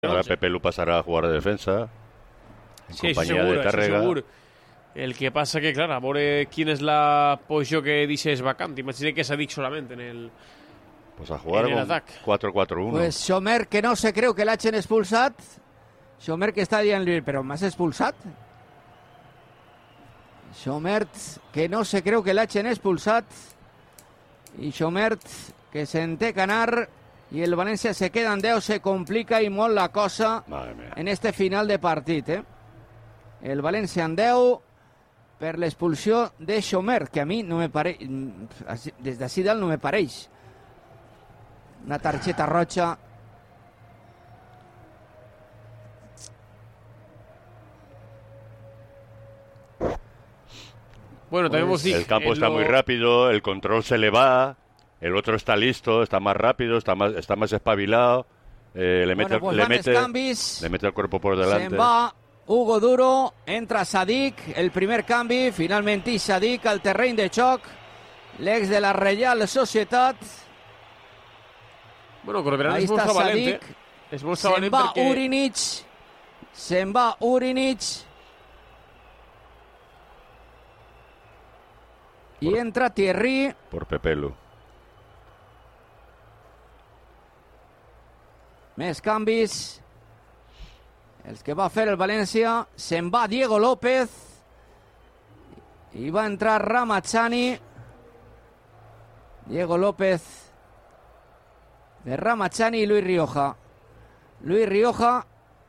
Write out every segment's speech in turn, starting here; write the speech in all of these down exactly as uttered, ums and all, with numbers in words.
Ahora Pepe Lu pasarà a jugar de defensa en sí, companyia segur, de Tàrrega. Segur. El que passa que, clar, a veure quina és la posició que deixes vacant. Imagina que Sadik solament en el Pues a jugar en el con atac. cuatro cuatro uno. Pues Xomer, que no se creu que l'hagin expulsat. Xomer que està dient, però m'has expulsat? Xomert, que no se creu que l'hagin expulsat. I Xomert, que se'n té que anar. I el València se queda en deu, se complica i molt la cosa en este final de partit. Eh? El València en deu per l'expulsió de Xomer, que a mi no me pareix, des d'ací dalt no me pareix. Una targeta roja. Bueno, también pues vos dic, el campo en está lo... muy rápido, el control se le va, el otro está listo, está más rápido, está más, está más espabilado, eh, le, mete, Bueno, pues le, van mete, canvis. le mete el cuerpo por delante. Se'n va Hugo Duro, entra Sadik, el primer canvi, finalment Sadik al terreny de xoc, l'ex de la Reial Societat. Bueno, Corberán Ahí és molt està valent, Sadik. eh? És molt Se'n valent va perquè... Urinic, se'n va Urinic. I entra Thierry. Por Pepe Lu. Més canvis. Els que va fer el València. Se'n va Diego López. I va entrar Ramachani. Diego López de Ramachani y Luis Rioja. Luis Rioja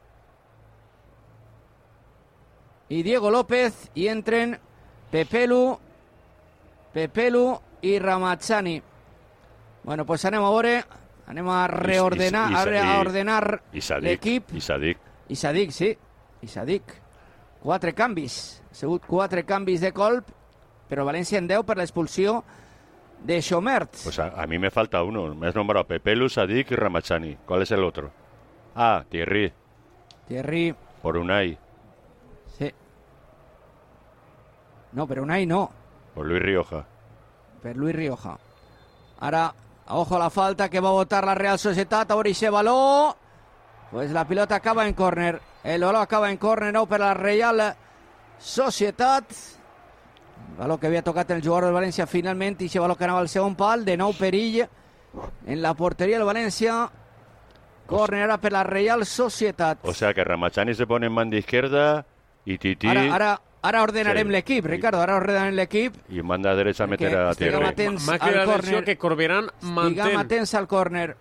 y Diego López. Y entren Pepe Lu, Pepe Lu i Ramachani. Bueno, pues anem a veure, anem a reordenar, I, i, i, a ordenar l'equip. I Sadik. I Sadik, sí, i Sadik. Quatre canvis, ha sigut quatre canvis de colp, però València en deu per l'expulsió de Xomert. Pues a, a mí me falta uno, me has nombrado Pepe Lu, Sadik y Ramachani. ¿Cuál es el otro? Ah, Thierry. Thierry. Por Unai. Sí. No, per Unai no. Por Luis Rioja. Per Luis Rioja. Ara, ojo a la falta que va a votar la Real Societat. Ahora ese baló. Pues la pilota acaba en córner. El baló acaba en córner, no, per la Real Societat. El baló que havia tocat el jugador del València finalment. I ese baló que anava al segon pal. De nou perill en la porteria del València. Córner ara per la Real Societat. O sea que Ramachani se pone en banda izquierda y Titi... Ara, ara, ara ordenarem sí. l'equip, Ricardo. Ara ordenarem l'equip. Y en banda derecha meter a Thierry. Estiguem atents M'ha al quedat l'atenció córner. que Corberán mantén. Estiguem atents al córner.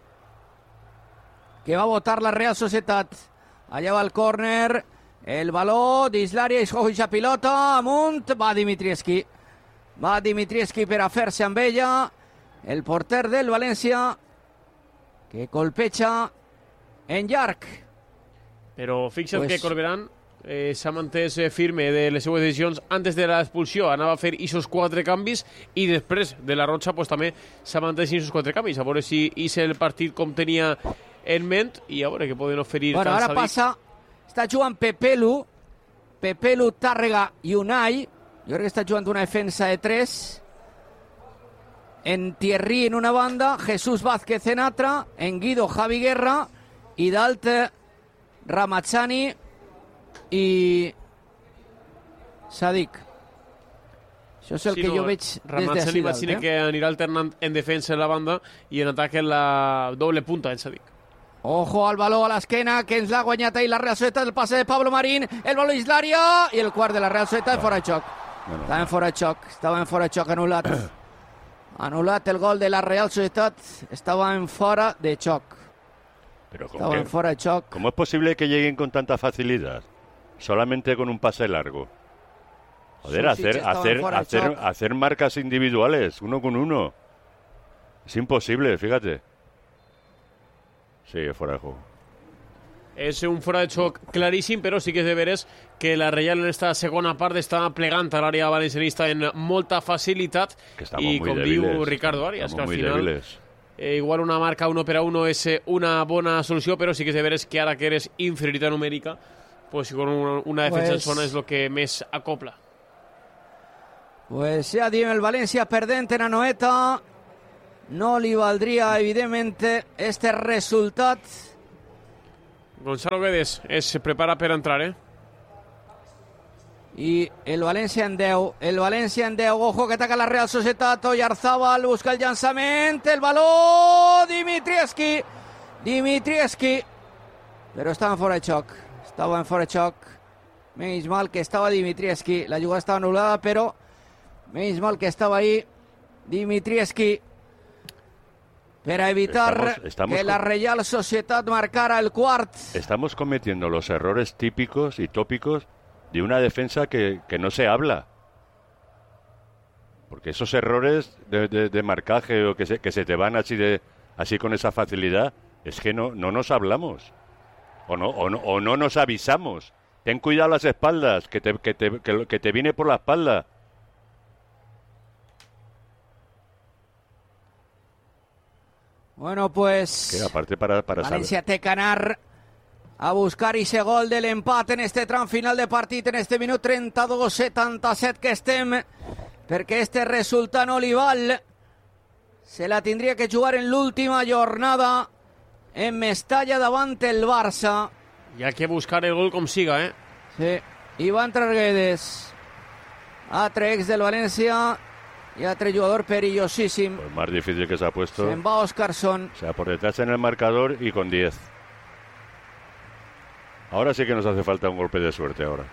Que va a votar la Real Societat. Allà va el córner. El baló d'Islària. I ja pilota. Amunt. Va Dimitrievski. Va Dimitrievski per a fer-se amb ella. El porter del València. Que colpeja en llarg. Però fixa't Pues- que Corberán eh, s'ha mantès eh, firme de les seues decisions antes de l'expulsió. Anava a fer aquests quatre canvis i després de la Roja pues, també s'ha mantès aquests quatre canvis. A veure si és el partit com tenia en ment i a veure què poden oferir. Bueno, ara passa, està jugant Pepe Lu, Pepe Lu, Tàrrega i Unai. Jo crec que està jugant una defensa de tres. En Thierry en una banda, Jesús Vázquez en altra, en Guido Javi Guerra i dalt Ramachani i Sadik. Això és el Sí, que no, jo veig des Ramachani d'ací dalt. imagina Eh? que anirà alternant en defensa en la banda i en atac en la doble punta en Sadik. Ojo al baló a l'esquena, que ens l'ha guanyat ahir la Real Societat, el passe de Pablo Marín, el baló Islària i el quart de la Real Societat fora de xoc. Bueno, Estava en fora de xoc, estava en fora de xoc anul·lat. Anul·lat el gol de la Real Societat, estava en fora de xoc. pero ¿cómo, Estaba que- en fora de xoc. ¿cómo es posible que lleguen con tanta facilidad? Solamente con un pase largo. Joder, Susic hacer, estaba hacer, fuera de hacer, choc. hacer marcas individuales, uno con uno. Es imposible, fíjate. Sí, fuera de juego. És un fora de xoc claríssim, però sí que és de veres que la Reial en esta segona part està plegant a l'àrea valencianista en molta facilitat Que estamos i muy com débiles. diu Ricardo Arias, que Estamos al muy final débiles. eh, igual una marca uno per a uno és eh, una bona solució, però sí que és de veres que ara que eres inferioritat numèrica, pues con una, una defensa Pues- en zona és el que més acopla. Pues ja diem el València perdent en Anoeta. No li valdria, evidentment, este resultat. Gonzalo Guedes es prepara per entrar, eh? Y el Valencia en deu, el Valencia en deu, ojo que ataca la Real Societat, Oyarzabal busca el llançament, el baló, Dimitrievski, Dimitrievski, però estava en fora de xoc, estava en fora de xoc, menys mal que estava Dimitrievski, la jugada estava anul·lada, però menys mal que estava ahí Dimitrievski, para evitar estamos, estamos que la Real Societat marcara el quart. Estamos cometiendo los errores típicos y tópicos de una defensa que, que no se habla. Porque esos errores de, de, de marcaje o que se, que se te van así de así con esa facilidad, es que no, no nos hablamos. O no, o, no, o no nos avisamos. Ten cuidado las espaldas, que te, que te, que, que te viene por la espalda. Bueno, pues Que aparte para, para Valencia saber. té que anar a buscar ese gol de l'empat en este tram final de partit, en este minut trenta-dos setanta-set que estem, perquè este resultat no li val. Se la tindria que jugar en l'última jornada en Mestalla davant el Barça. Y hay que buscar el gol com siga, eh? Sí, i va entrar Guedes, altre ex del València y altre jugador perillosíssim. Pues más difícil que se ha puesto. Se'n va Óscarson. O sea, por detrás en el marcador y con diez. Ahora sí que nos hace falta un golpe de suerte ahora.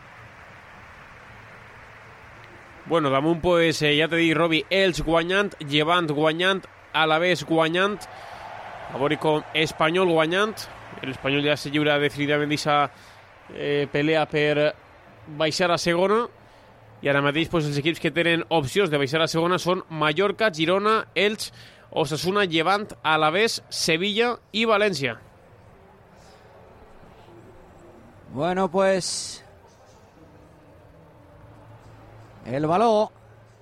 Bueno, damunt, pues, eh, ja t'he dit, Robi, Elx guanyant, Llevant guanyant, Alavés guanyant, a veure com Espanyol guanyant. L'Espanyol ja se lliura definitivament d'aquesta eh, pelea per baixar a segona. I ara mateix pues, els equips que tenen opcions de baixar a segona són Mallorca, Girona, Elx, Osasuna, Llevant, Alavés, Sevilla i València. Bueno, pues el baló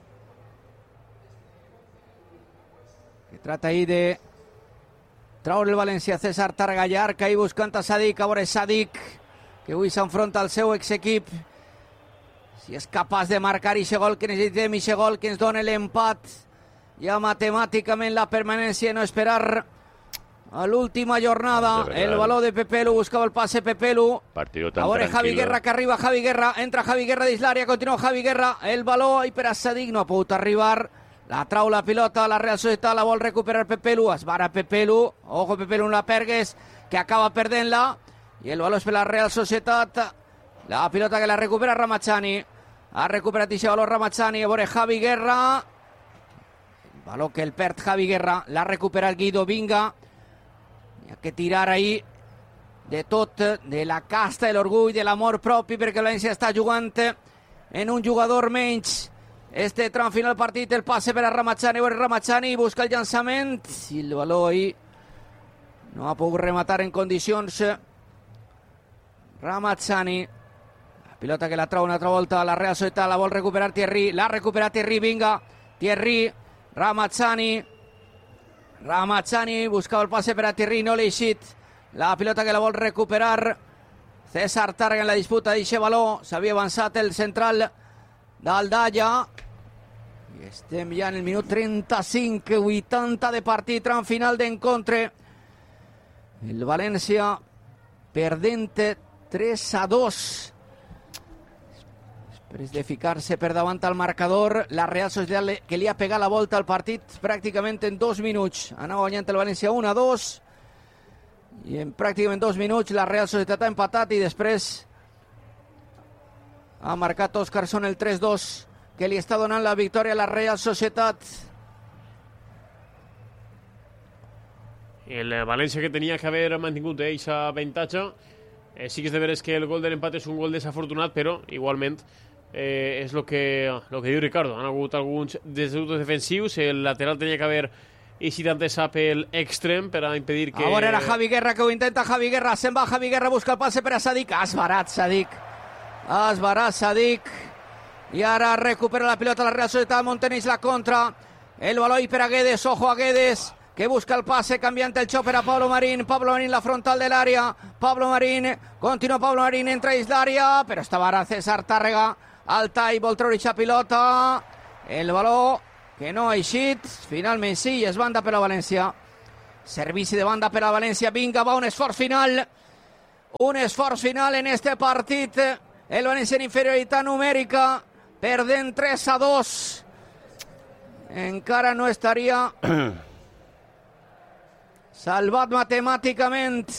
que trata ahí de traure el València. César Targallar, que ahí buscant a Sadik, a veure Sadik, que avui s'enfronta al seu exequip, si és capaç de marcar aquest gol que necessitem, aquest gol que ens dona l'empat, ja matemàticament la permanència, no esperar a l'última jornada. El baló de Pepelu, buscava el passe Pepelu. Partido tan Ahora Javi tranquilo. Guerra, que arriba Javi Guerra, entra Javi Guerra dins l'àrea, continua Javi Guerra, el baló i per a Sadik no ha pogut arribar, la trau la pilota, la Real Societat la vol recuperar Pepelu, es vara Pepelu, ojo Pepelu en la pergues, que acaba perdent-la, i el baló és per la Real Societat, la pilota que la recupera Ramachani, ha recuperat aquest baló Ramachani, a veure Javi Guerra, el baló que el perd Javi Guerra, l'ha recuperat Guido Vinga, hi ha que tirar ahí de tot, de la casta, de l'orgull, de l'amor propi, perquè el València està jugant en un jugador menys. Este tram final del partit, el passe per a Ramachani, Ramachani busca el llançament, i el baló ahí no ha pogut rematar en condicions. Ramachani, la pilota que la trau una altra volta, la Real Societat la vol recuperar Thierry, l'ha recuperat Thierry, vinga, Thierry, Ramachani, Ramachani buscava el passe per a Thierry, no l'ha eixit, la pilota que la vol recuperar César Targa en la disputa d'aquest baló, s'havia avançat el central d'Aldalla, i estem ja en el minut trenta-cinc, vuitanta de partit, tram final d'encontre, el València perdent tres a dos, després de ficar-se per davant al marcador, la Real Societat que li ha pegat la volta al partit pràcticament en dos minuts. Anava guanyant el València un a dos i en pràcticament dos minuts la Real Societat ha empatat i després ha marcat Óscarson el tres dos que li està donant la victòria a la Real Societat. El València que tenia que haver mantingut aquest avantatge. Eh, sí que és de veres que el gol de l'empat és un gol desafortunat, però igualment eh, és el que, lo que diu Ricardo. Han hagut alguns desdeutos defensius, el lateral tenia que haver eixit antes pel extrem per a impedir que... A veure, era Javi Guerra que ho intenta, Javi Guerra, se'n va Javi Guerra, busca el passe per a Sadik, ha esbarat Sadik, ha esbarat Sadik, i ara recupera la pilota la Real Societat, Monteneix la contra, el baló i per a Guedes, ojo a Guedes, que busca el pase, canviant el xoc per a Pablo Marín, Pablo Marín la frontal de l'àrea, Pablo Marín, continua Pablo Marín, entra dins l'àrea, però estava ara César Tàrrega, al tall, vol treure aquesta pilota, el baló que no ha eixit, finalment sí, és banda per a València, servici de banda per a València, vinga, va un esforç final, un esforç final en este partit. El València en inferioritat numèrica, perdent tres a dos. Encara no estaria salvat matemàticament.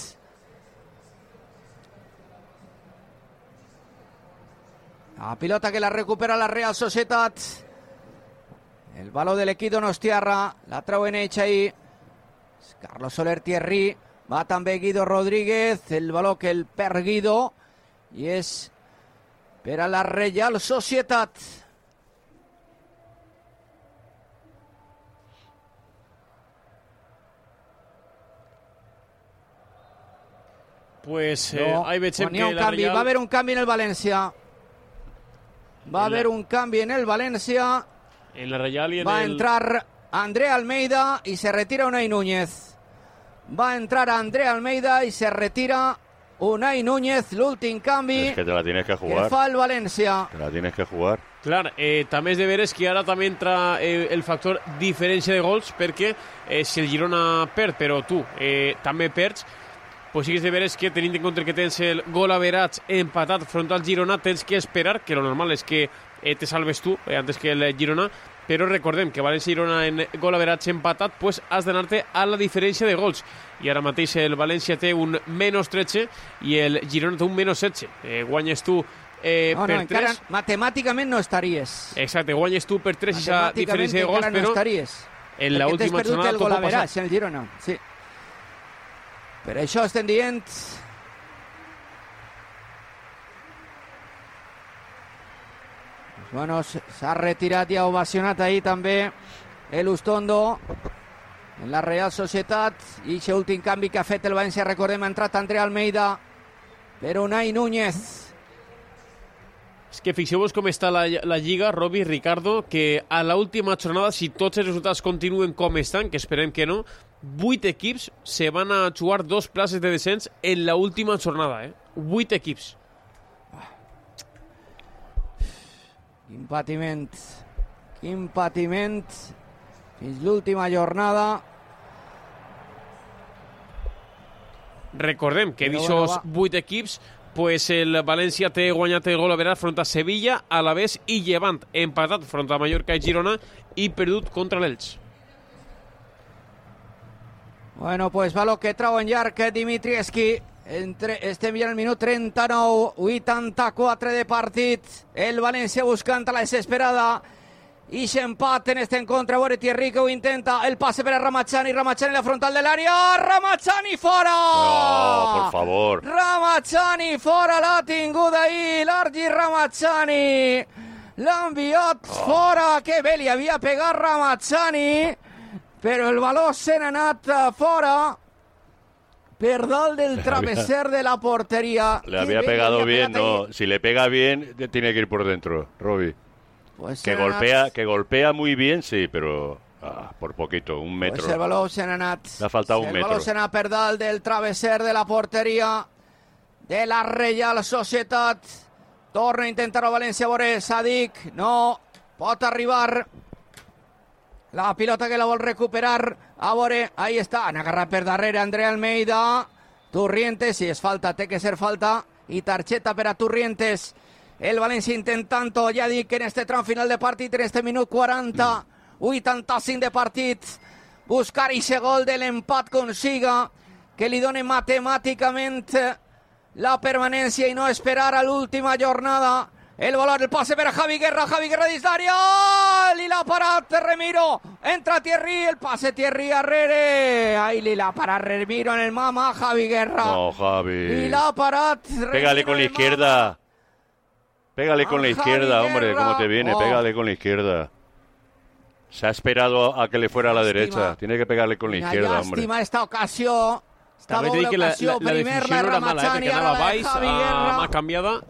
La pilota que la recupera la Real Societat. El baló de l'equip donostiarra. La trauen ells ahí. Carlos Soler Thierry. Va també Guido Rodríguez. El baló que el perd Guido. I és per a la Real Societat. Pues eh, no, ahí veiem que la canvi. Real... Va haver un canvi en el València. Va haver la... un canvi en el València. En la Real y en Va el... entrar André Almeida y se retira Unai Núñez. Va a entrar André Almeida y se retira Unai Núñez. L'últim canvi. Es que te la tienes que jugar. Que fa el València. Te la tienes que jugar. Clar, eh, també és de veres que ara també entra eh, el factor diferència de gols, perquè eh, si el Girona perd, però tu eh, també perds, pues sí que és de veres que tenint en compte que tens el gol average empatat front al Girona, tens que esperar, que lo normal és que eh, te salves tu eh, antes que el Girona, però recordem que València-Girona en gol average empatat, pues has d'anar-te a la diferència de gols, i ara mateix el València té un menys tretze i el Girona té un menys setze. Eh, guanyes tu eh, no, no, per encara tres. Matemàticament no estaries. Exacte, guanyes tu per tres i aquesta diferència de gols, no però estaries. En la última jornada el tot gol pot passar. En el Girona, sí. Per això estem dient... Bueno, s'ha retirat i ha ovacionat ahir també l'Ustondo en la Real Societat. I aquest últim canvi que ha fet el València, recordem, ha entrat André Almeida per Unai Núñez. És que fixeu-vos com està la, la Lliga, Robi, Ricardo, que a l'última jornada, si tots els resultats continuen com estan, que esperem que no, vuit equips se van a jugar dos places de descens en la última jornada, eh? Vuit equips. Quin patiment, quin patiment fins l'última jornada. Recordem que d'aquests bueno, vuit equips, pues el València té guanyat el gol a veure front a Sevilla, Alavés i Llevant, empatat front a Mallorca i Girona i perdut contra l'Elx. Bueno, pues va lo que trau en llarg Dimitrievski. Entre, estem ja al minut trenta-nou, vuitanta-quatre de partit. El València buscant a la desesperada. I s'empat en este encontre. A veure Thierry que ho intenta. El passe per a Ramachani. Ramachani en la frontal de l'àrea. Ramachani fora! No, por favor. Ramachani fora. L'ha tingut ahir l'Argi Ramachani. L'ha enviat oh. fora. Que bé li havia pegat Ramachani. Però el baló se n'ha anat fora. Per dalt del travesser de la portería. Le había pegado bien, no. Si le pega bien, tiene que ir por dentro, Robbie. Pues que golpea, que golpea muy bien, sí, pero ah, por poquito, un metro. Pues el balón se n'ha anat. Le ha faltado un el metro. El balón se n'ha per dalt del travesser de la porteria de la Real Societat. Torna a intentar-ho València, a veure Sadik. No, pot arribar. La pilota que la vol recuperar. A veure, ahí està. Han agarrat per darrere André Almeida. Turrientes, si és falta, té que ser falta. I targeta per a Turrientes. El València intentant-ho, ja dic, en este tram final de partit, en este minut quaranta, vuitanta-cinc de partit. Buscar ese gol de l'empat consiga, que li doni matemàticament la permanència i no esperar a l'última jornada. El valor, el pase per a Javi Guerra, Javi Guerra dins d'àrea, li l'ha parat Remiro, entra Thierry, el pase Thierry arrere, ai, li l'ha parat Remiro en el mama, Javi Guerra. No, Javi. Li l'ha parat Remiro. Pégale con la izquierda. Pégale con la izquierda, hombre, cómo te viene, oh. Pégale con la izquierda. Se ha esperado a que le fuera a la derecha, tiene que pegarle con la izquierda, hombre. Llàstima esta ocasió. Esta També doble que la, ocasió, la, la primer decisió la no era mala, eh, perquè anava baix, a mà canviada.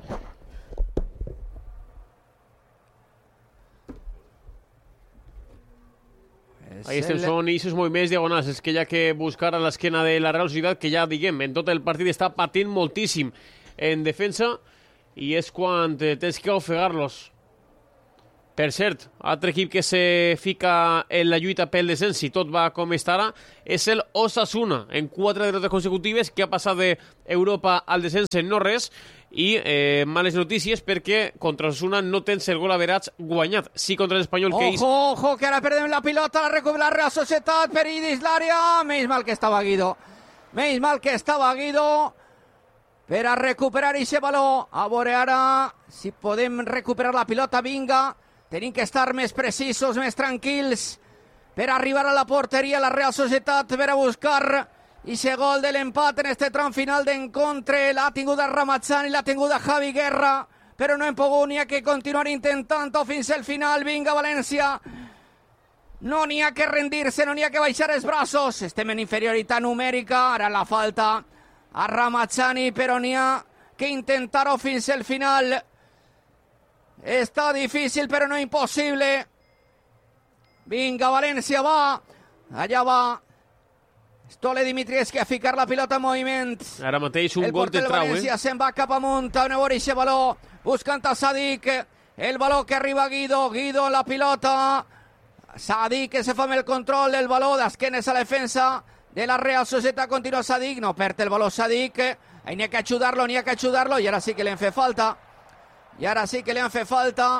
Ahí estem, són aquests moviments diagonals, és que hi ha que buscar a l'esquena de la Real Societat, que ja, diguem, en tot el partit està patint moltíssim en defensa, i és quan tens que ofegar-los. Per cert, altre equip que se fica en la lluita pel descens, si tot va com estarà, és el Osasuna, en quatre derrotes consecutives, que ha passat d'Europa al descens en no res, i eh, males notícies perquè contra Osasuna no tens el gol average guanyat. Sí contra l'Espanyol, que és... Ojo, ojo, que ara perdem la pilota, la recupera la Real Societat, Peridis, l'àrea, menys mal que estava Guido, menys mal que estava Guido, per a recuperar aquest baló. A veure ara si podem recuperar la pilota, vinga. Tenim que estar més precisos, més tranquils, per arribar a la porteria la Real Societat, per a buscar aquest gol de l'empat en este tram final d'encontre. L'ha tingut Ramazzani, l'ha tingut Javi Guerra, però no hem pogut, n'hi ha que continuar intentant-ho fins al final. Vinga, València. No n'hi ha que rendir-se, no n'hi ha que baixar els braços. Estem en inferioritat numèrica, ara la falta a Ramazzani, però n'hi ha que intentar-ho fins al final. Està difícil, però no impossible. Vinga, València va. Allà va Stole Dimitrievski a ficar la pilota en moviment. Ara mateix un el gol de porter trau, València eh? se'n va cap amunt, a veure aquest baló, buscant a Sadik, el baló que arriba a Guido, Guido la pilota, Sadik que se fa amb el control del baló, d'esquenes a la defensa de la Real Societat, continua Sadik, no perd el baló Sadik, ahí n'hi ha que ajudarlo, n'hi ha que ajudarlo, i ara sí que li han fet falta, i ara sí que li han fet falta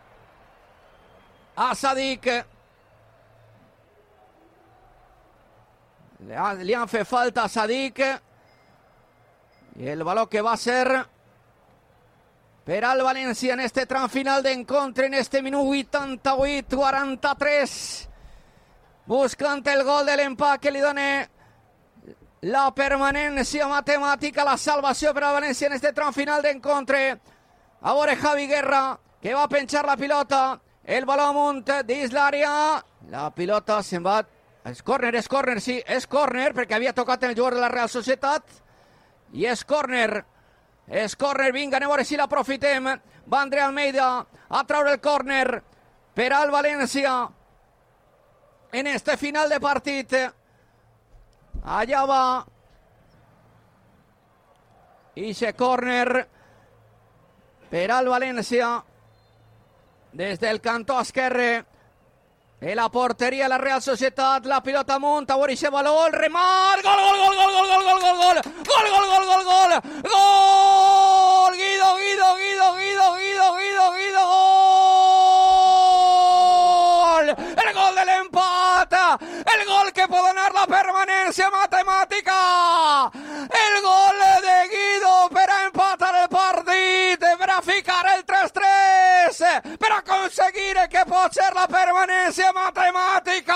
a Sadik. Le, ha, li han fet falta a Sadik, i el baló que va ser per al València en este tram final d'encontre, en este minut vuitanta-vuit quaranta-tres, buscant el gol de l'empat que li dona la permanència matemàtica, la salvació per al València en este tram final d'encontre. A veure Javi Guerra, que va a penjar la pilota, el baló amunt dins l'àrea, la pilota se'n va. És córner, és córner, sí, és córner, perquè havia tocat el jugador de la Real Societat, i és córner, és córner, vinga, anem a veure si l'aprofitem. Va André Almeida a traure el córner per al València en este final de partit. Allà va ixe córner per al València des del cantó esquerre de la porteria de la Real Societat. La pilota amunt, a veure aquest baló, el remat, gol, gol, gol, gol, gol, gol, gol, gol, gol, gol, gol, gol, gol, gol, gol, Guido, Guido, Guido, Guido, Guido, Guido, Guido, gol, el gol de l'empat, el gol que pot donar la permanència matemàtica, el gol de Guido per a empatar el partit, per a ficar el tres tres, per aconseguir que pot ser la permanencia matemática.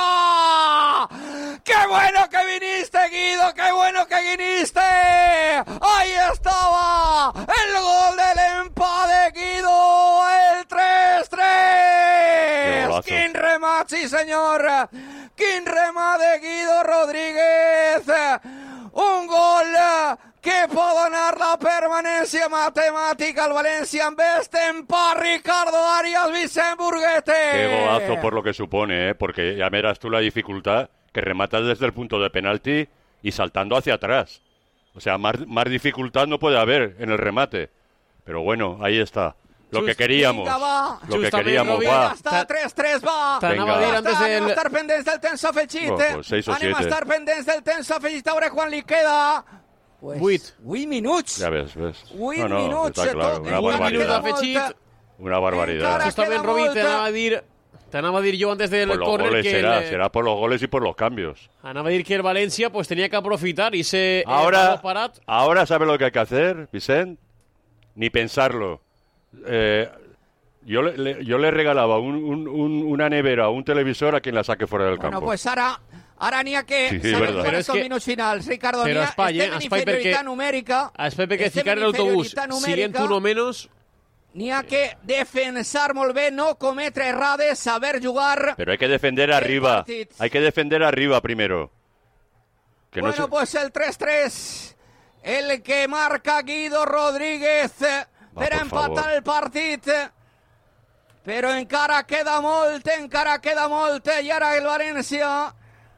¡Qué bueno que viniste, Guido! ¡Qué bueno que viniste! Ahí estaba el gol del empate de Guido, el tres tres. ¡Quin remat, sí, señor! ¡Quin remat de Guido Rodríguez! Un gol que pot donar la permanència matemàtica al València amb este empat. Ricardo Arias, Vicent Burguete. Qué golazo por lo que supone, ¿eh? Porque ya verás tú la dificultad, que remata desde el punto de penalti y saltando hacia atrás. O sea, más, más dificultad no puede haber en el remate. Pero bueno, ahí está. Lo Just, que queríamos. Vinga, lo que queríamos, va. Està tres tres, va. T'anava a dir antes del... Anem a estar pendents del temps afegit. Oh, pues seis o Anem siete. a estar pendents del temps afegit. A veure quan li queda... Pues, vuit. Vuit minuts. Ja ves, ves. Vuit no, no, minuts. Està clar, una barbaritat. Una barbaritat. Justament, Robi, t'anava a dir... T'anava a dir yo antes del por los córner goles que... será, el, será por los goles y por los cambios. Anava a dir que el Valencia pues tenía que aprovechar y se... Ahora, parat. ahora ¿sabe lo que hay que hacer, Vicent? Ni pensarlo. Eh... Yo le, le, yo le regalaba un, un, un, una nevera o un televisor a quien la saque fuera del bueno, campo. Bueno, pues ara, ara n'hi ha que sí, sí, saber quan és són que... minuts finals. Ricardo, Pero n'hi ha, Espai, estem eh? en Espai inferioritat perquè... numèrica. Espai perquè ficar el autobús siguiente uno menos... N'hi ha que defensar molt bé, no cometre errades, saber jugar... Pero hay que defender arriba. Partit. Hay que defender arriba primero. Que bueno, no se... pues el tres tres. El que marca Guido Rodríguez per a empatar favor. el partit. Però encara queda molt, encara queda molt, i ara el València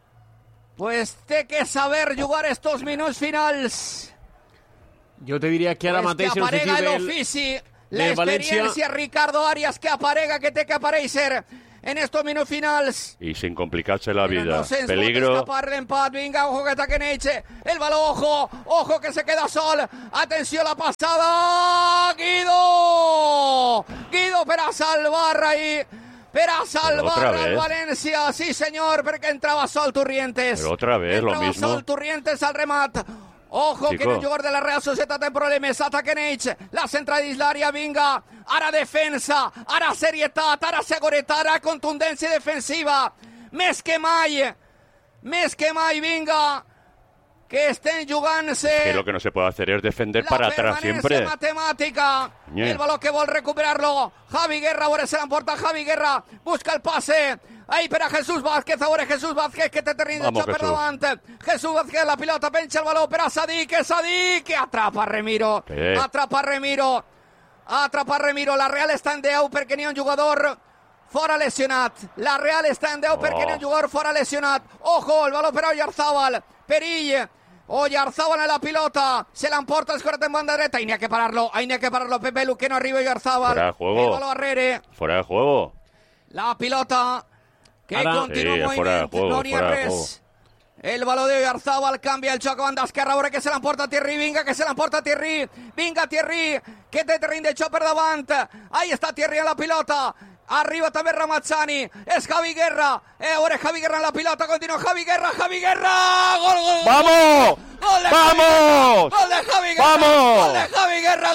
pues té que saber jugar estos minuts finals. Yo te diría que ara pues mateix... que aparega l'ofici La de Valencia. experiencia Ricardo Arias que aparega que té que aparèixer en estos minutos finals. Y sin complicarse la Pero vida. no se ens Peligro. pot escapar l'empat. Vinga, ojo que ataquen ells. El balón, ojo, ojo que se queda sol. Atenció la passada. Guido. Guido per a salvar ahí. Per a salvar al València. Sí, senyor, perquè entrava sol Turrientes. Pero otra vez lo entrava mismo. sol Turrientes al remat. Ojo, Chico. que no jugador de la Real Societat en problemes. Ataquen ells. La centra dins l'àrea, vinga. Ara defensa, ara serietat, ara seguretat, ara contundència defensiva. Més que mai. Més que mai, vinga. Que estén jugant-se. Que lo que no se puede hacer es defender la para atrás siempre. Matemática. Ñe. El balón que vol recuperarlo. Javi Guerra, ahora se la emporta Javi Guerra. Busca el pase. Ahí para Jesús Vázquez, ahora Jesús Vázquez que te termina de echar per davant. Jesús Vázquez, la pilota, pencha el balón per a Sadik, Sadik, que atrapa Remiro. ¿Qué? Atrapa Remiro. Atrapa Remiro. La Real està en deu perquè n'hi ha un jugador fora lesionat. La Real està en deu Oh. perquè n'hi ha un jugador fora lesionat. Ojo, el balón per a Oyarzábal. Perill. Oyarzábal en la pilota, se la emporta el escoret en banda dreta, y ni hay que pararlo, ahí ni hay que pararlo, Pepe Lu, que no arriba Oyarzábal. Fuera de juego. El balón arrere, Fuera de juego. la pilota, que Ara. continua Sí, en fuera de moviment, juego, no n'hi ha fuera de res. El balón de Oyarzábal canvia el xoc a banda esquerra, veure que se l'emporta Thierry, vinga, que se l'emporta Thierry, vinga Thierry, que té terreny de xoc per davant, ahí està Thierry en la pilota. Arriba també Ramazzani, és Javi Guerra, eh, ara és Javi Guerra en la pilota, continua Javi Guerra, Javi Guerra, gol, gol, gol. ¡Vamos! Gol de ¡Vamos! Javi, gol de Javi Guerra, ¡Vamos! gol de Javi Guerra,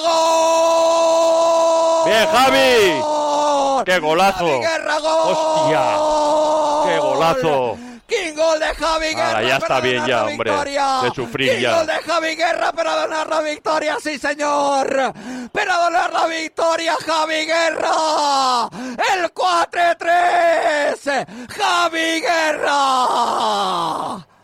gol. ¡Bien, Javi! Gol. ¡Qué golazo! Javi Guerra, gol. ¡Hostia! ¡Qué golazo! Quin gol de Javi Guerra. Ahora ya está per bien donar ya, la hombre, victòria. de sufrir Quin ya. gol de Javi Guerra per a donar la victòria, sí senyor. Per a donar la victòria, Javi Guerra. El quatre tres. Javi Guerra.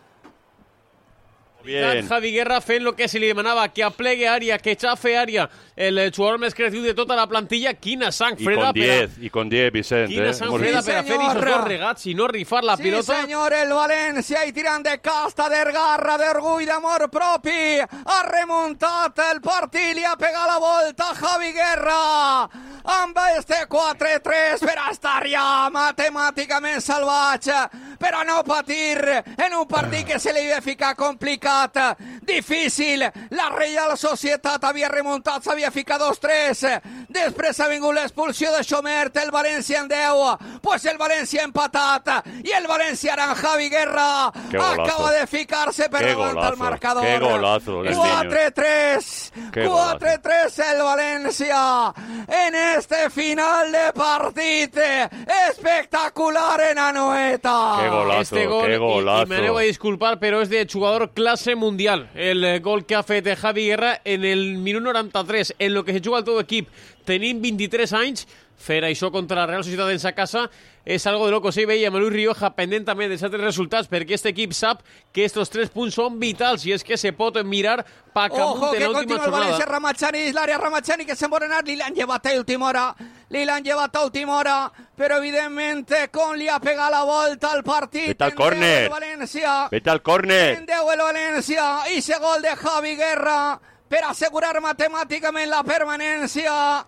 Bien. Javi Guerra fent lo que se li demanava, que aplegue àrea, que xafe àrea. El jugador més creatiu de tota la plantilla. Quina sang Y freda con per a... diez, y con diez, Vicente. Quina eh. sang Hemos freda visto. per a fer senyor. aquests dos regats i no rifar la Sí, pilota. senyor, el València i tirant de casta, d'ergarra, d'orgull, d'amor propi. Ha remuntat el partit, li ha pegat la volta Javi Guerra. Amb este quatre tres per a estar ja matemàticament salvatge, per a no patir en un partit que se li havia ficat complicat, difícil. La Real Societat havia remuntat, s'havia ficat dos tres. Després ha vingut l'expulsió de Xomert, el València en deu. Pues el València ha empatat i el València ara en Javi Guerra Qué golazo. acaba de ficar-se per Qué davant golazo, el marcador. qué golazo del quatre tres. Qué quatre tres el València en este final de partit espectacular en Anoeta. Qué golazo, Este gol, qué y- golazo. Y, me debo a disculpar, pero es de jugador clase mundial. El eh, gol que ha fet Javi Guerra en el minut noranta-tres, en lo que se juga el todo equip, tenim vint-i-tres anys, fer això contra la Real Societat en sa casa és algo de loco. Sí, veiem a Luis Rioja pendent també dels altres resultats, perquè este equip sap que estos tres punts són vitals i és que se pot mirar pa Ojo, camunt en que l'última continua el València, jornada. Ramazzani dins l'àrea, Ramazzani que se'n vol anar, li l'han llevat a última hora, li l'han llevat a última hora, però evidentment com li ha pegat la volta al partit. Vete al en deu córner. el València, Vete al córner. en deu el València, i ese gol de Javi Guerra per assegurar matemàticament la permanència.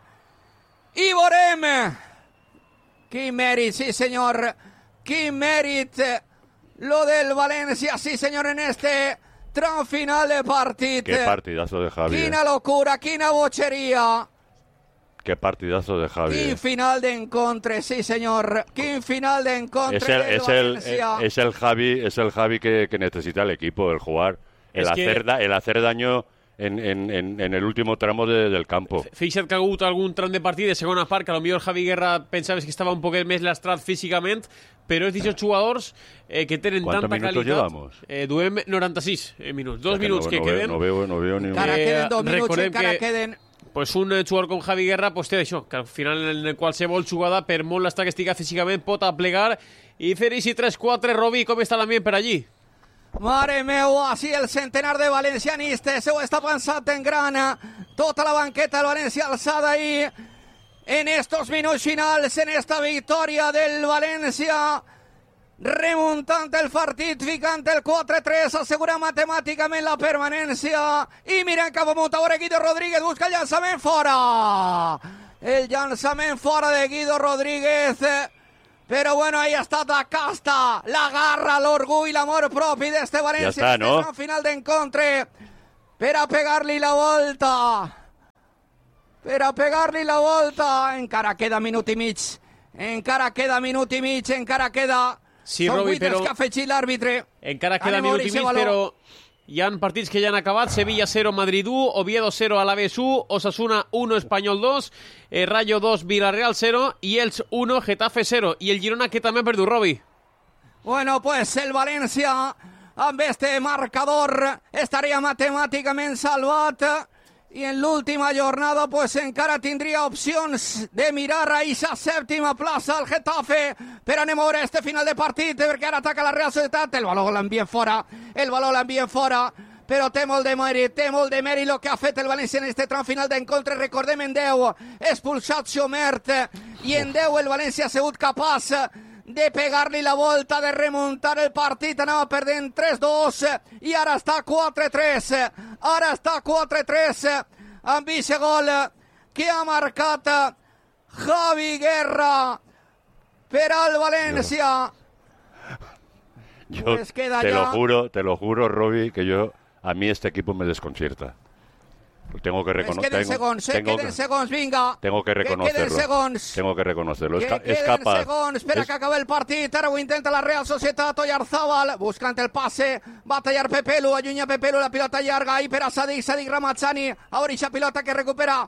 I veurem quin mèrit, sí senyor, quin mèrit lo del València, sí senyor, en este tram final de partit. Qué partidazo de Javi. eh. Quina locura, quina bocheria. Qué partidazo de Javi. Quin eh. final d'encontre, sí senyor. Quin final d'encontre Es el, del es el, València. es el Javi, es el Javi que, que necesita el equipo, el jugar, el, Es que- hacer, da- el hacer daño en, en, en, en el último tramo de- del campo. Fixa't que ha hagut algun tram de partit de segona part, que potser Javi Guerra pensaves que estava un poquet més lastrat físicament, però és d'aquests jugadors eh, que tenen ¿Cuántos tanta minutos qualitat. llevamos? Eh, duem noranta-sis eh, minuts, dos O sea que minuts no, que no queden. Veo, no, veo, no veo ni un... Encara Eh, queden dos minuts, recordem encara que- queden... Pues un eh, jugador com Javi Guerra pues, té això, que al final en qualsevol jugada, per molt lastrat que estiga físicament, pot aplegar i fer així tres quatre. Robi, com està l'ambient per allí? Mare meu, així el centenar de valencianistes ho està pensat en grana. Tota la banqueta del València alçada ahí en estos minuts finals, en esta victòria del València. remuntant el partit, ficant el quatre tres, assegura matemàticament la permanència, i mirant cap amunt, a veure Guido Rodríguez, busca el llançament fora, el llançament fora de Guido Rodríguez, però bueno, ahí està la casta, la garra, l'orgull, l'amor propi d'este València, ja està, no? este final d'encontre, per a pegar-li la volta, per a pegar-li la volta, encara queda minut i mig, encara queda minut i mig, encara queda... Sí, Són Robi, vuit els però... que ha afegit l'àrbitre. Encara queda Anem a minut veure i si mig, valor. però hi han partits que ja han acabat. Sevilla cero, Madrid u, Oviedo cero, Alavés u, Osasuna uno, Espanyol dos, eh, Rayo dos, Villarreal cero, i Elx uno, Getafe cero. I el Girona, que també ha perdut, Robi. Bueno, pues el València, amb este marcador, estaria matemàticament salvat, i en l'última jornada pues encara tindria opcions de mirar a aquesta sèptima plaça al Getafe, però anem a veure este final de partit, perquè ara ataca la Real Societat, el valor l'envien fora, el valor l'envien fora, però té molt de mèrit, té molt de mèrit el que ha fet el València en este tram final d'encontre. Recordem, en deu expulsat Xomert, i en deu el València ha sigut capaç de pegar-li la volta, de remuntar el partit, anava perdent tres dos, i ara està quatre tres, ara està quatre tres, amb aquest gol que ha marcat Javi Guerra per al València. Yo Pues queda te ya. lo juro, te lo juro, Robi, que yo, a mí este equipo me desconcierta. Tengo que Pues reconocer. queden Tengo, segons, eh? tengo Queden que- segons, vinga. tengo que Que queden reconocerlo. segons. Tengo que reconocerlo. Es, Que ca- es queden capaz. segons, espera es- que acabe el partit, ara ho intenta la Real Societat, Oyarzábal, buscant el passe, va a tallar Pepelu, allunya Pepelu, la pilota llarga, ahí per a Sadik, Sadik Ramazzani, a veure aquesta pilota que recupera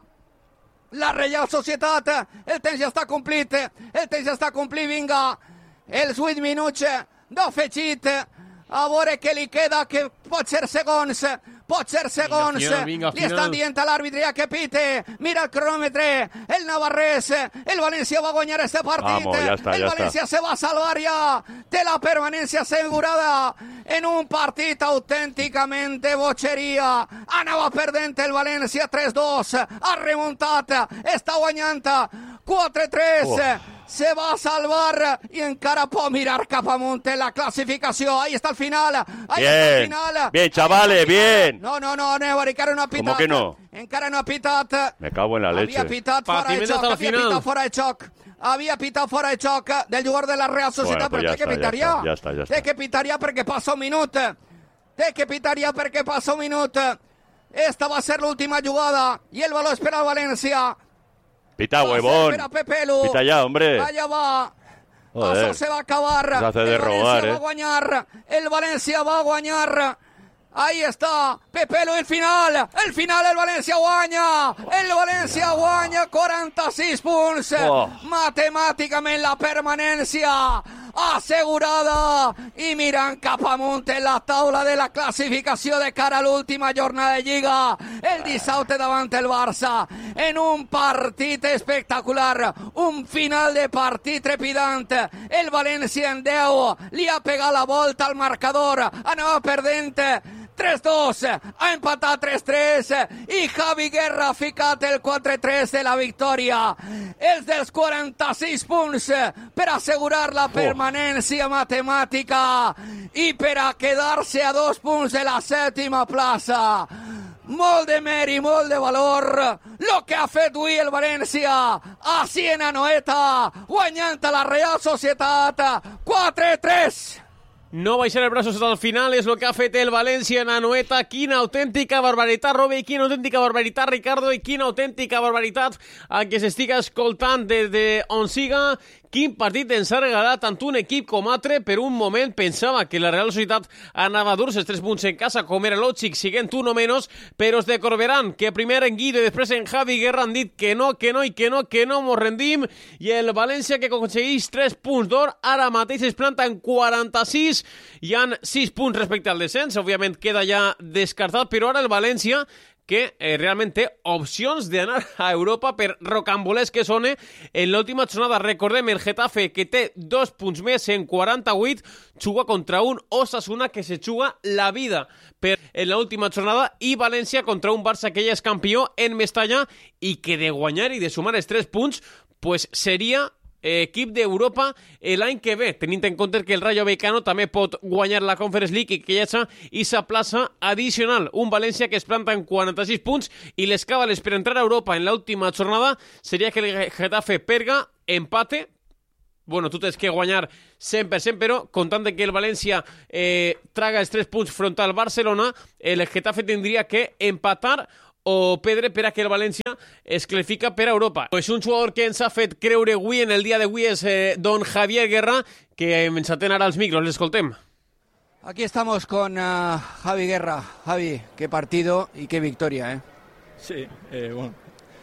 la Real Societat, el temps ja està complit, el temps ja està complit, vinga, els vuit minuts d'afegit, a veure què li queda, que pot ser segons, pot ser segons, final, vinga, li estan final. dient a l'àrbitre ja que pite, mira el cronòmetre, el navarrès, el València va guanyar este partit, Vamos, ja està, el ja València se va a salvar ja, té la permanència assegurada en un partit autènticament de bogeria, anava perdent el València tres dos, ha remuntat, està guanyant quatre tres, Oh. se va a salvar i encara pot mirar cap amunt en la classificació. Ahí está el final, ahí está el Bien, final. bien, Ahí chavales, está el final. bien. No, no, no, no, encara no ha pitat. ¿Cómo que no? Encara no ha pitat. Me cago en la leche. Havia pitat fora de Patiment xoc, hasta el havia final. pitat fora de xoc. Havia pitat fora de xoc del jugador de la Real Societat, Bueno, pues però ja té que està, pitar ja ja. està, ja està, ja està. Té que pitar ja perquè passa un minut. Té que pitar ja perquè passa un minut. Esta va a ser l'última jugada i el valor espera al València. Pita, Va a ser huevón. per a Pepelu. Pita ya, hombre. Allá va. Joder. Això se va a acabar. Se hace de el València rogar, va eh. a guanyar. El València va a guanyar. Ahí está, Pepelu, el final, el final, el València guanya, el València guanya quaranta-sis punts, Oh. matemàticament la permanència assegurada, i mirant cap amunt en la taula de la classificació de cara a l'última jornada de Lliga, el dissabte davant el Barça, en un partit espectacular, un final de partit trepidant, el València en deu, li ha pegat la volta al marcador, anava perdent tres dos, ha empatat tres tres i Javi Guerra ha ficat el quatre tres de la victòria. Els dels quaranta-sis punts per assegurar la permanència matemàtica i per a quedar-se a dos punts de la sèptima plaça. Molt de mèrit, molt de valor, lo que ha fet avui el València, així en Anoeta, guanyant a la Real Societat quatre tres. No baixar els braços al final és el que ha fet el València en Anoeta. Quina autèntica barbaritat, Robi, quina autèntica barbaritat, Ricardo, i quina autèntica barbaritat a que s'estiga escoltant des d'on siga. Quin partit ens ha regalat tant un equip com altre. Per un moment pensava que la Real Societat anava a dur-se els tres punts en casa, com era lògic, siguent un o menys, però els de Corberán, que primer en Guido i després en Javi Guerra han dit que no, que no i que no, que no mos rendim, i el València que aconsegueix tres punts d'or, ara mateix es planta en quaranta-sis, hi han sis punts respecte al descens, òbviament queda ja descartat, però ara el València que eh, realment té opcions d'anar a Europa per rocambolers que són en l'última jornada. Recordem, el Getafe, que té dos punts més en quaranta-vuit, juga contra un Osasuna que se juga la vida per en l'última jornada, i València contra un Barça que ja és campió en Mestalla i que de guanyar i de sumar els tres punts pues seria equip d'Europa l'any que ve, tenint en compte que el Rayo Vallecano també pot guanyar la Conference League i que hi hagi esa plaça addicional. Un València que es planta en quaranta-sis punts i les càbales per entrar a Europa en l'última jornada seria que el Getafe perga, empate. Bueno, tu tens que guanyar cent per cent, però comptant que el València eh, traga els tres punts front al Barcelona, el Getafe tindria que empatar o perdre per a que el València es classifica per a Europa. Pues un jugador que ens ha fet creure avui en el dia d'avui és eh, don Javier Guerra, que ens atén ara als micros, l'escoltem. Aquí estamos con uh, Javi Guerra. Javi, qué partido y qué victoria, ¿eh? Sí, eh, bueno.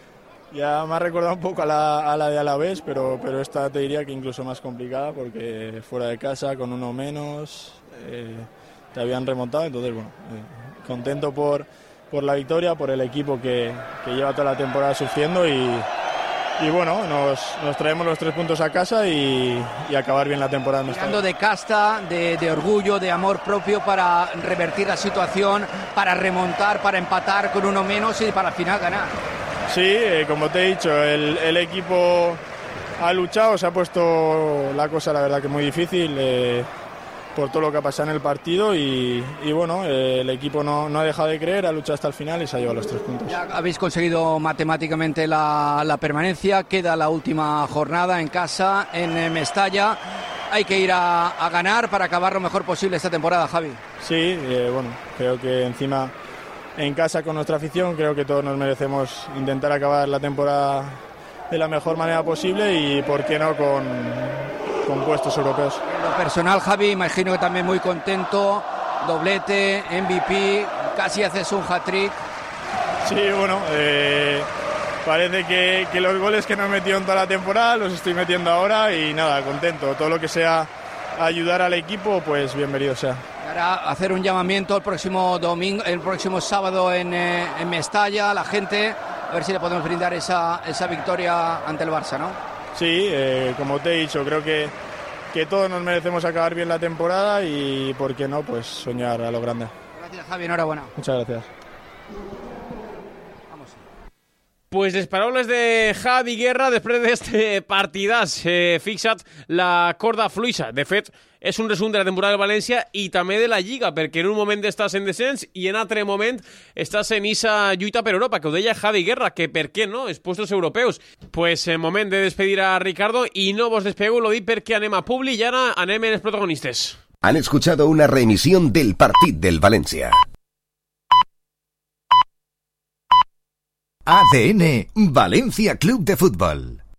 Ya me ha recordado un poco a la, a la de Alavés, pero, pero esta te diría que incluso más complicada porque fuera de casa, con uno menos, eh, te habían remontado. Entonces, bueno, eh, contento por, por la victoria, por el equipo que, que lleva toda la temporada sufriendo y, y bueno, nos, nos traemos los tres puntos a casa y, y acabar bien la temporada. Tirando de casta, de, de orgullo, de amor propio para revertir la situación, para remontar, para empatar con uno menos y para al final ganar. Sí, eh, como te he dicho, el, el equipo ha luchado, se ha puesto la cosa, la verdad, que muy difícil eh, por todo lo que ha pasado en el partido y, y bueno, eh, el equipo no, no ha dejado de creer, ha luchado hasta el final y se ha llevado los tres puntos. Ya habéis conseguido matemáticamente la, la permanencia, queda la última jornada en casa, en Mestalla. Hay que ir a, a ganar para acabar lo mejor posible esta temporada, Javi. Sí, eh, bueno, creo que encima... En casa con nuestra afición creo que todos nos merecemos intentar acabar la temporada de la mejor manera posible y por qué no con, con puestos europeos. En lo personal, Javi, imagino que también muy contento, doblete, M V P, casi haces un hat-trick. Sí, bueno, eh, parece que, que los goles que no he metido en toda la temporada los estoy metiendo ahora y nada, contento. Todo lo que sea ayudar al equipo, pues bienvenido sea. Ahora hacer un llamamiento el próximo domingo, el próximo sábado en, eh, en Mestalla, a la gente, a ver si le podemos brindar esa, esa victoria ante el Barça, ¿no? Sí, eh, como te he dicho, creo que, que todos nos merecemos acabar bien la temporada y, ¿por qué no?, pues soñar a lo grande. Gracias, Javi, enhorabuena. Muchas gracias. Pues les paraules de Javi Guerra després d'este partidàs. Eh, fixa't la corda fluixa. De fet, és un resum de la temporada del València i també de la Lliga, perquè en un moment estàs en descens i en altre moment estàs en esa lluita per Europa, que ho deia Javi Guerra, que per què no, els puestos europeus. Pues en moment de despedir a Ricardo i no vos despego, lo dic perquè anem a Publi i ara anem en els protagonistes. Han escuchado una reemisión del partido del Valencia. A D N Valencia Club de Fútbol.